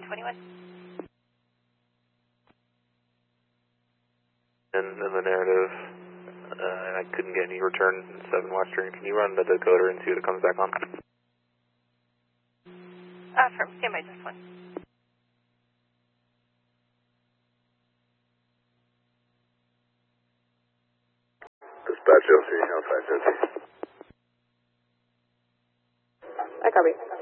21. And in the narrative, I couldn't get any return 7 Western. Can you run the decoder and see what it comes back on? From standby just 1. Dispatch LC, Alpha 50. I copy.